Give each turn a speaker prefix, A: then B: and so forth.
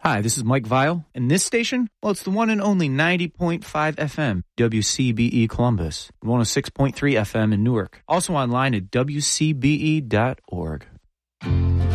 A: Hi, this is Mike Vile, and this station, well, it's the one and only 90.5 FM, WCBE Columbus, 106.3 FM in Newark. Also online at WCBE.org.